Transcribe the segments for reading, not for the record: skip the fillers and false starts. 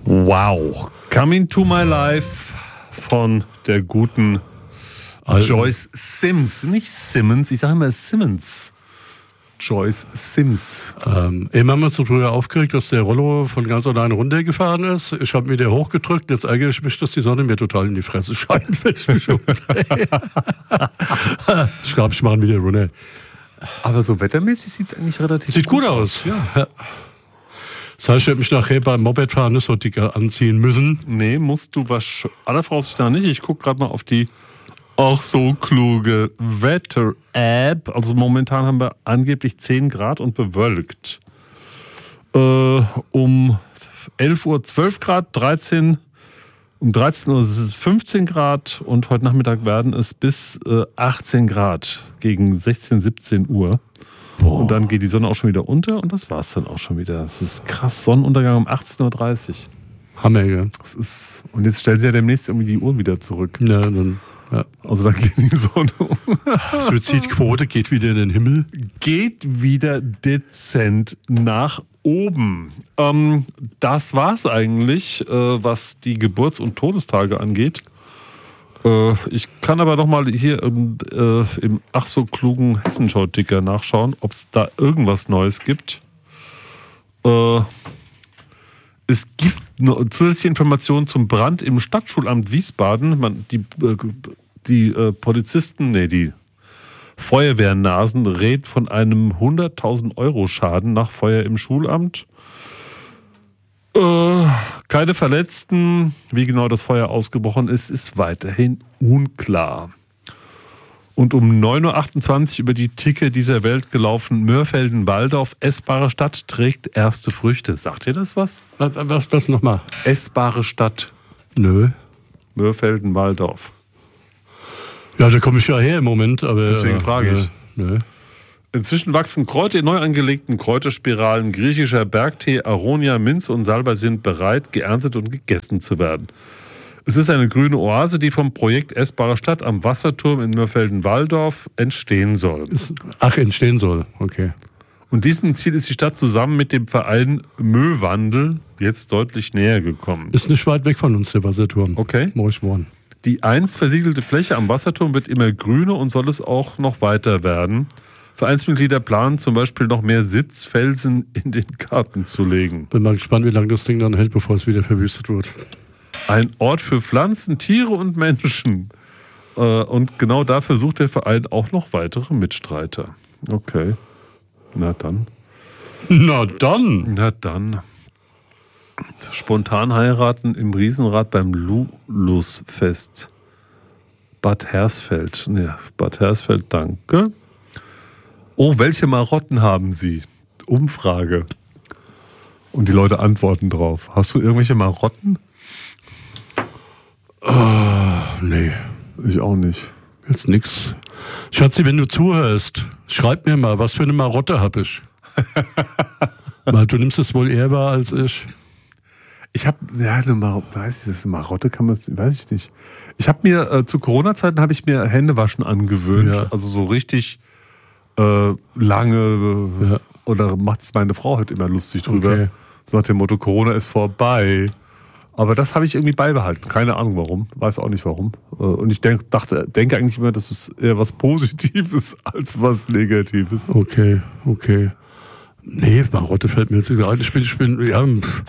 Wow. Coming to My Life von der guten Joyce Sims. Nicht Simmons, ich sage immer Simmons. Joyce Sims. Eben haben wir uns so früher aufgeregt, dass der Rollo von ganz alleine runtergefahren ist. Ich habe mir den hochgedrückt, jetzt ärgere ich mich, dass die Sonne mir total in die Fresse scheint, wenn ich mich umdrehe. Ich glaube, ich mache ihn wieder runter. Aber so wettermäßig sieht es eigentlich relativ Sieht gut aus. Ja. Das heißt, ich werde mich nachher beim Mopedfahren nicht so dicker anziehen müssen. Nee, musst du aller Voraussicht nach nicht. Ich gucke gerade mal auf die auch so kluge Wetter-App. Also momentan haben wir angeblich 10 Grad und bewölkt. Um 11 Uhr 12 Grad, um 13 Uhr ist es 15 Grad und heute Nachmittag werden es bis 18 Grad gegen 16, 17 Uhr. Boah. Und dann geht die Sonne auch schon wieder unter und das war's dann auch schon wieder. Das ist krass. Sonnenuntergang um 18.30 Uhr. Hammer, ja. Und jetzt stellen sie ja demnächst irgendwie die Uhr wieder zurück. Ja, dann. Ja. Also dann geht die Sonne um. Suizidquote geht wieder in den Himmel. Geht wieder dezent nach oben. Das war's eigentlich, was die Geburts- und Todestage angeht. Ich kann aber noch mal hier im ach so klugen Hessenschau-Ticker nachschauen, ob es da irgendwas Neues gibt. Es gibt zusätzliche Informationen zum Brand im Stadtschulamt Wiesbaden. Die Feuerwehrnasen reden von einem 100.000 Euro Schaden nach Feuer im Schulamt. Keine Verletzten. Wie genau das Feuer ausgebrochen ist weiterhin unklar. Und um 9.28 Uhr über die Ticker dieser Welt gelaufen, Mörfelden-Walldorf, essbare Stadt, trägt erste Früchte. Sagt ihr das was? Was nochmal? Essbare Stadt. Nö. Mörfelden-Walldorf. Ja, da komme ich ja her im Moment, aber... Deswegen frage ich. Nö. Inzwischen wachsen Kräuter in neu angelegten Kräuterspiralen. Griechischer Bergtee, Aronia, Minz und Salbei sind bereit, geerntet und gegessen zu werden. Es ist eine grüne Oase, die vom Projekt Essbare Stadt am Wasserturm in Mörfelden-Walldorf entstehen soll. Entstehen soll, okay. Und diesem Ziel ist die Stadt zusammen mit dem Verein Möwandel jetzt deutlich näher gekommen. Ist nicht weit weg von uns, der Wasserturm. Okay. Moischborn. Die einst versiegelte Fläche am Wasserturm wird immer grüner und soll es auch noch weiter werden. Vereinsmitglieder planen zum Beispiel noch mehr Sitzfelsen in den Garten zu legen. Bin mal gespannt, wie lange das Ding dann hält, bevor es wieder verwüstet wird. Ein Ort für Pflanzen, Tiere und Menschen. Und genau dafür sucht der Verein auch noch weitere Mitstreiter. Okay. Na dann. Spontan heiraten im Riesenrad beim Lulusfest. Bad Hersfeld. Ja, Bad Hersfeld, danke. Oh, welche Marotten haben Sie? Umfrage. Und die Leute antworten drauf. Hast du irgendwelche Marotten? Nee. Ich auch nicht. Jetzt nix. Schatzi, wenn du zuhörst, schreib mir mal, was für eine Marotte hab ich. Weil du nimmst es wohl eher wahr als ich. Ich habe, eine Marotte kann man, weiß ich nicht. Ich habe mir, zu Corona-Zeiten habe ich mir Händewaschen angewöhnt. Ja. Also so richtig lange. Ja. Oder macht es meine Frau halt immer lustig drüber. Okay. So nach dem Motto, Corona ist vorbei. Aber das habe ich irgendwie beibehalten. Keine Ahnung warum. Weiß auch nicht warum. Und ich denke eigentlich immer, das ist eher was Positives als was Negatives. Okay. Nee, Marotte fällt mir jetzt nicht ein. Ich bin, ja...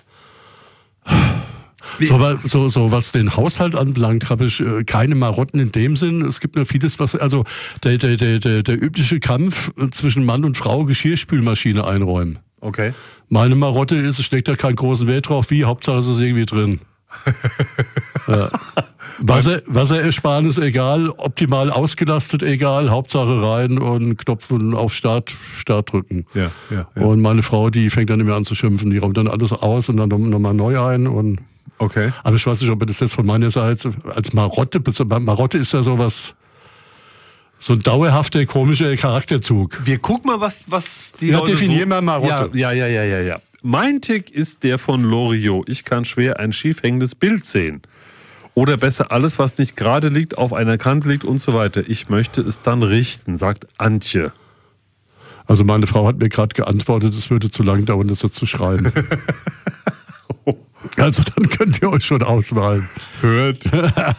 So was den Haushalt anbelangt, habe ich keine Marotten in dem Sinn. Es gibt nur vieles, was, also der übliche Kampf zwischen Mann und Frau, Geschirrspülmaschine einräumen. Okay. Meine Marotte ist, ich lege da keinen großen Wert drauf, Hauptsache es ist irgendwie drin. Ja. Wasserersparnis egal, optimal ausgelastet egal, Hauptsache rein und Knopf auf Start drücken. Ja. Und meine Frau, die fängt dann nicht mehr an zu schimpfen, die räumt dann alles aus und dann nochmal neu ein. Und okay. Aber ich weiß nicht, ob das jetzt von meiner Seite als Marotte ist ja sowas, so ein dauerhafter, komischer Charakterzug. Wir gucken mal, was die Leute definieren mal Marotte. Ja. Mein Tick ist der von Loriot. Ich kann schwer ein schief hängendes Bild sehen. Oder besser alles, was nicht gerade liegt, auf einer Kante liegt und so weiter. Ich möchte es dann richten, sagt Antje. Also meine Frau hat mir gerade geantwortet, es würde zu lang dauern, das jetzt zu schreiben. Also dann könnt ihr euch schon ausmalen. Hört.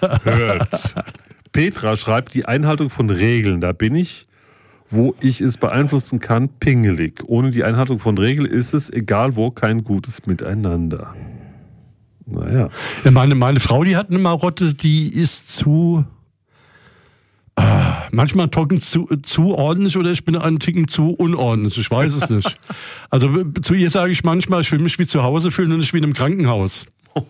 Petra schreibt, die Einhaltung von Regeln, da bin ich, wo ich es beeinflussen kann, pingelig. Ohne die Einhaltung von Regeln ist es, egal wo, kein gutes Miteinander. Naja. Ja, meine Frau, die hat eine Marotte, die ist zu... manchmal trocken zu ordentlich oder ich bin einen Ticken zu unordentlich. Ich weiß es nicht. Also zu ihr sage ich manchmal, ich will mich wie zu Hause fühlen und nicht wie in einem Krankenhaus.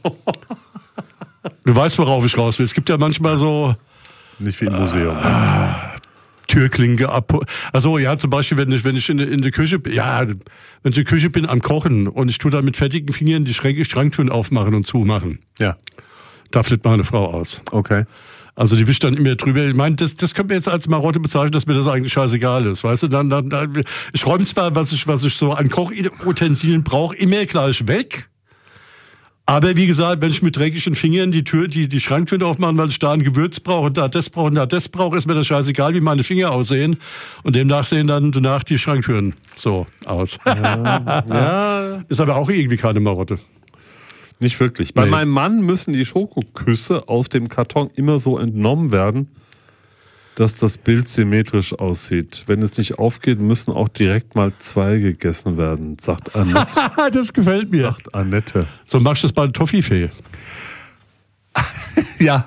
Du weißt, worauf ich raus will. Es gibt ja manchmal so... Nicht wie im Museum. Türklinke ab. Also ja, zum Beispiel, wenn ich in der Küche bin, ja, wenn ich in der Küche bin am Kochen und ich tue da mit fettigen Fingern die Schranktüren aufmachen und zumachen. Ja. Da flippt meine Frau aus. Okay. Also die wischt dann immer drüber. Ich meine, das können wir jetzt als Marotte bezeichnen, dass mir das eigentlich scheißegal ist. Weißt du, dann ich räume zwar, was ich so an Kochutensilien brauche, immer gleich weg. Aber wie gesagt, wenn ich mit dreckigen Fingern die Schranktüren aufmache, weil ich da ein Gewürz brauche und da das brauche und da das brauche, ist mir das scheißegal, wie meine Finger aussehen. Und demnach sehen dann danach die Schranktüren so aus. Ja. Ist aber auch irgendwie keine Marotte. Nicht wirklich. Bei meinem Mann müssen die Schokoküsse aus dem Karton immer so entnommen werden, dass das Bild symmetrisch aussieht. Wenn es nicht aufgeht, müssen auch direkt mal 2 gegessen werden, sagt Annette. Das gefällt mir. Sagt Annette. So machst du das bei der Toffifee. Ja.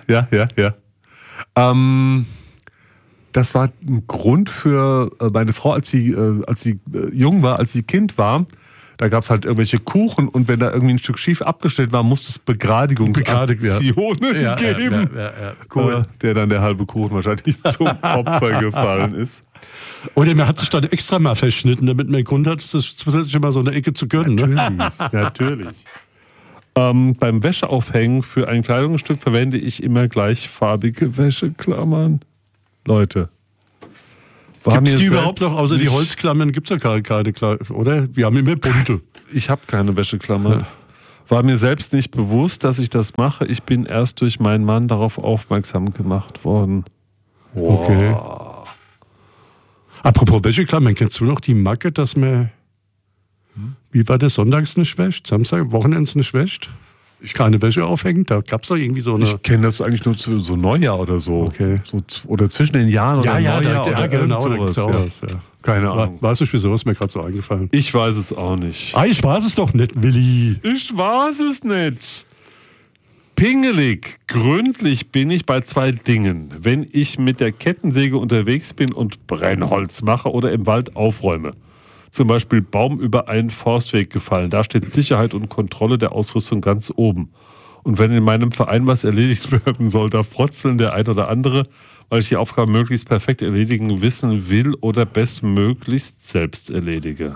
Das war ein Grund für meine Frau, als sie jung war, als sie Kind war. Da gab es halt irgendwelche Kuchen und wenn da irgendwie ein Stück schief abgestellt war, musste es Begradigungsaktionen geben. Ja. Cool. Der dann der halbe Kuchen wahrscheinlich zum Opfer gefallen ist. Oder man hat sich dann extra mal verschnitten, damit man einen Grund hat, das zusätzlich immer so eine Ecke zu gönnen. Natürlich. Beim Wäscheaufhängen für ein Kleidungsstück verwende ich immer gleichfarbige Wäscheklammern. Leute. Gibt es die überhaupt noch, außer die Holzklammern gibt es ja keine, oder? Wir haben immer bunte. Ich habe keine Wäscheklammern. Ja. War mir selbst nicht bewusst, dass ich das mache. Ich bin erst durch meinen Mann darauf aufmerksam gemacht worden. Wow. Okay. Apropos Wäscheklammern, kennst du noch die Macke, dass man, wie war das, sonntags nicht wäscht, Samstag, Wochenends nicht wäscht? Ich keine Wäsche aufhängen, da gab es doch irgendwie so eine... Ich kenne das eigentlich nur zu so Neujahr oder so. Okay. Oder zwischen den Jahren oder Neujahr ja, genau, sowas. Ja. Keine Ahnung. Weißt du, wieso ist mir gerade so eingefallen? Ich weiß es auch nicht. Ich weiß es doch nicht, Willi. Ich weiß es nicht. Pingelig, gründlich bin ich bei 2 Dingen. Wenn ich mit der Kettensäge unterwegs bin und Brennholz mache oder im Wald aufräume. Zum Beispiel Baum über einen Forstweg gefallen. Da steht Sicherheit und Kontrolle der Ausrüstung ganz oben. Und wenn in meinem Verein was erledigt werden soll, da frotzeln der ein oder andere, weil ich die Aufgabe möglichst perfekt erledigen wissen will oder bestmöglichst selbst erledige.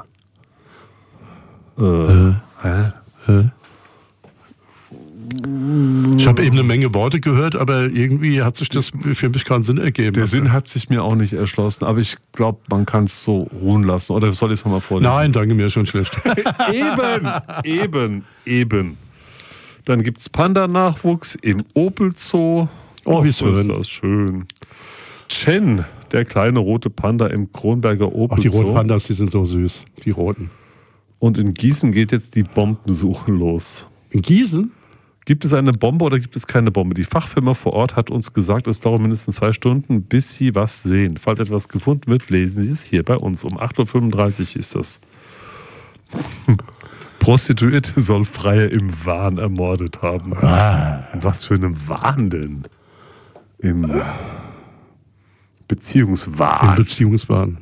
Ich habe eben eine Menge Worte gehört, aber irgendwie hat sich das für mich keinen Sinn ergeben. Der Sinn hat sich mir auch nicht erschlossen, aber ich glaube, man kann es so ruhen lassen. Oder soll ich es nochmal vorlesen? Nein, danke, mir ist schon schlecht. Eben. Dann gibt es Panda-Nachwuchs im Opel Zoo. Oh, wie schön. Ist das schön. Chen, der kleine rote Panda im Kronberger Opel Zoo. Die roten Pandas, die sind so süß, die roten. Und in Gießen geht jetzt die Bombensuche los. In Gießen? Gibt es eine Bombe oder gibt es keine Bombe? Die Fachfirma vor Ort hat uns gesagt, es dauert mindestens 2 Stunden, bis sie was sehen. Falls etwas gefunden wird, lesen Sie es hier bei uns. Um 8.35 Uhr ist das. Prostituierte soll Freie im Wahn ermordet haben. Was für einem Wahn denn? Im Beziehungswahn. Im Beziehungswahn.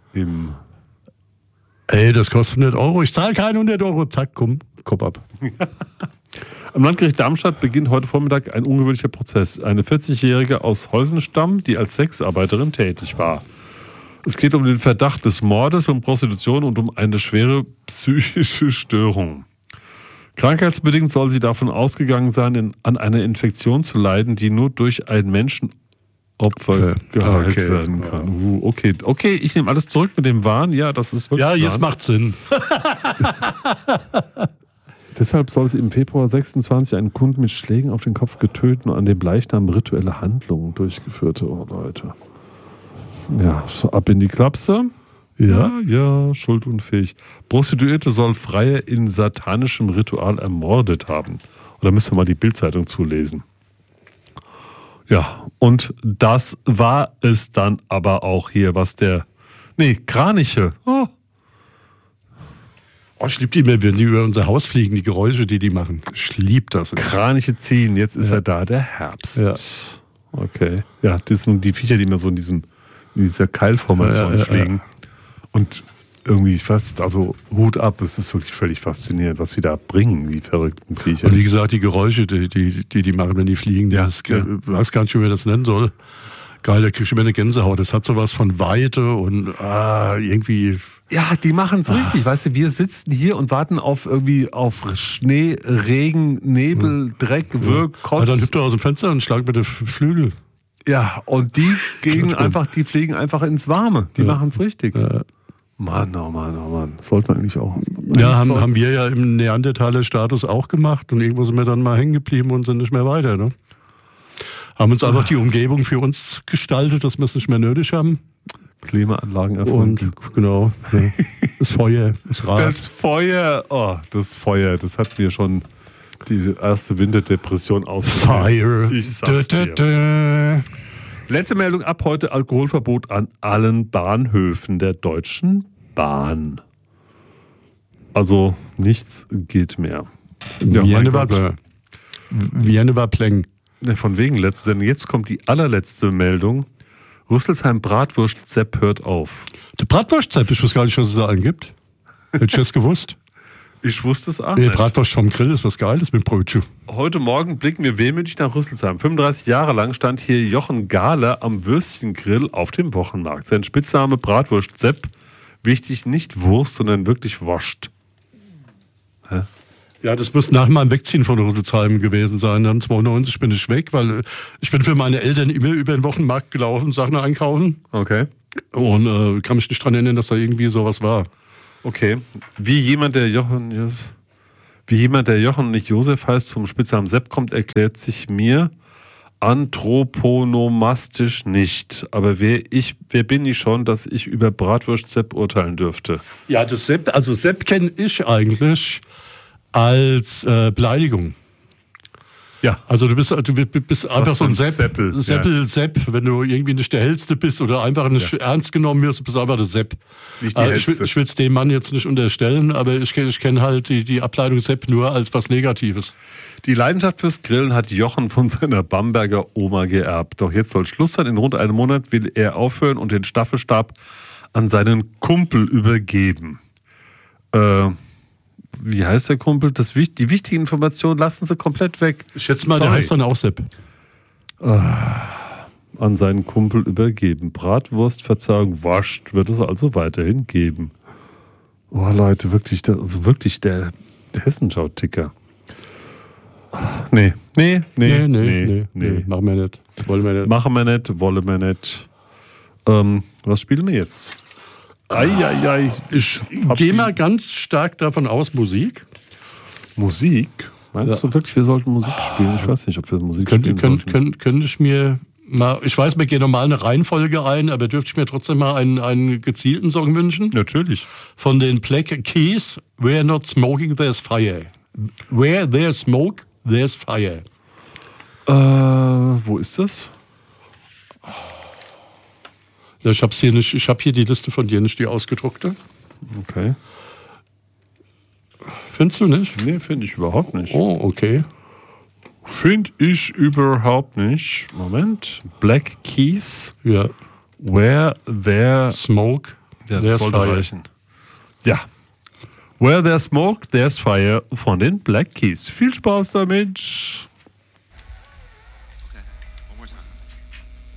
Ey, das kostet 100 Euro. Ich zahle keine 100 Euro. Zack, komm, Kopf ab. Am Landgericht Darmstadt beginnt heute Vormittag ein ungewöhnlicher Prozess. Eine 40-Jährige aus Heusenstamm, die als Sexarbeiterin tätig war. Es geht um den Verdacht des Mordes, um Prostitution und um eine schwere psychische Störung. Krankheitsbedingt soll sie davon ausgegangen sein, an einer Infektion zu leiden, die nur durch ein Menschenopfer geheilt werden kann. Okay, ich nehme alles zurück mit dem Wahn. Ja, das ist wirklich Ja, jetzt macht Sinn. Deshalb soll sie im Februar 26 einen Kunden mit Schlägen auf den Kopf getötet und an dem Leichnam rituelle Handlungen durchgeführt. Oh, Leute. Ja, so ab in die Klapse. Ja, schuldunfähig. Prostituierte soll Freie in satanischem Ritual ermordet haben. Oder müssen wir mal die Bild-Zeitung zulesen. Ja, und das war es dann aber auch hier, was Kraniche. Oh, ich liebe die mehr, wenn die über unser Haus fliegen, die Geräusche, die machen. Ich liebe das. Kraniche ziehen, jetzt ist er da, der Herbst. Ja. Okay. Ja, das sind die Viecher, die immer so in dieser Keilformation fliegen. Und irgendwie Hut ab, es ist wirklich völlig faszinierend, was sie da bringen, die verrückten Viecher. Und wie gesagt, die Geräusche, die machen, wenn die fliegen, ich weiß gar nicht, wie man das nennen soll. Geil, da kriegst du immer eine Gänsehaut. Das hat sowas von Weite und irgendwie... Ja, die machen es richtig. Weißt du, wir sitzen hier und warten auf Schnee, Regen, Nebel, Dreck, Wirk, Kotz. Aber dann hüpft er aus dem Fenster und schlag mit den Flügel. Ja, und die fliegen einfach ins Warme. Die machen es richtig. Ja. Mann, oh Mann. Sollte man eigentlich auch. Ja, haben wir ja im Neandertaler-Status auch gemacht und irgendwo sind wir dann mal hängen geblieben und sind nicht mehr weiter. Ne? Haben uns einfach die Umgebung für uns gestaltet, dass wir es nicht mehr nötig haben. Klimaanlagen erfunden. Und genau, ja. Das Feuer, das Rad. Das Feuer, das hat mir schon die erste Winterdepression ausgelöst. Fire. Ich sag's dir. Letzte Meldung ab heute: Alkoholverbot an allen Bahnhöfen der Deutschen Bahn. Also nichts geht mehr. Ja, Vienne war Pleng. Von wegen letzte Sendung. Jetzt kommt die allerletzte Meldung. Rüsselsheim Bratwurst-Sepp hört auf. Der Bratwurst-Sepp, ich wusste gar nicht, was es da einen gibt. Hätte ich das gewusst? Ich wusste es auch nicht. nicht. Bratwurst vom Grill ist was Geiles mit Brötchen. Heute Morgen blicken wir wehmütig nach Rüsselsheim. 35 Jahre lang stand hier Jochen Gahler am Würstchengrill auf dem Wochenmarkt. Sein Spitzname Bratwurst-Sepp. Wichtig, nicht Wurst, sondern wirklich Wurst. Hä? Ja, das muss nach meinem Wegziehen von Rüsselsheim gewesen sein. Dann 92 bin ich weg, weil ich bin für meine Eltern immer über den Wochenmarkt gelaufen, Sachen einkaufen. Okay. Und kann mich nicht dran erinnern, dass da irgendwie sowas war. Okay. Wie jemand, der Jochen nicht Josef heißt, zum Spitznamen Sepp kommt, erklärt sich mir anthroponomastisch nicht. Aber wer bin ich schon, dass ich über Bratwurst Sepp urteilen dürfte? Ja, das Sepp, also Sepp kenne ich eigentlich als Beleidigung. Ja, also du bist einfach so ein Sepp, wenn du irgendwie nicht der Hellste bist oder einfach nicht ernst genommen wirst, bist du einfach der Sepp. Nicht die Hellste. Ich will es dem Mann jetzt nicht unterstellen, aber ich kenn halt die Ableitung Sepp nur als was Negatives. Die Leidenschaft fürs Grillen hat Jochen von seiner Bamberger Oma geerbt. Doch jetzt soll Schluss sein. In rund einem Monat will er aufhören und den Staffelstab an seinen Kumpel übergeben. Wie heißt der Kumpel? Die wichtigen Informationen lassen sie komplett weg. Ich schätze mal, der heißt dann auch Sepp. An seinen Kumpel übergeben. Bratwurst, Verzeihung, wascht, wird es also weiterhin geben. Oh Leute, wirklich der Hessenschau-Ticker. Nee. Machen wir nicht. Wollen wir nicht. Machen wir nicht, wollen wir nicht. Was spielen wir jetzt? Ich gehe mal ganz stark davon aus, Musik. Musik? Meinst du wirklich, wir sollten Musik spielen? Ich weiß nicht, ob wir Musik spielen sollten. Könnte ich mir mal, ich weiß, wir gehen normal eine Reihenfolge ein, aber dürfte ich mir trotzdem mal einen gezielten Song wünschen? Natürlich. Von den Black Keys, We're Not Smoking, There's Fire. Where there's smoke, there's fire. Wo ist das? Ja, ich habe hier die Liste von dir, nicht die ausgedruckte. Okay. Findest du nicht? Nee, finde ich überhaupt nicht. Oh, okay. Finde ich überhaupt nicht. Moment. Black Keys. Ja. Where there... Smoke, ja, there's das sollte fire. reichen. Ja. Where there's smoke, there's fire von den Black Keys. Viel Spaß damit.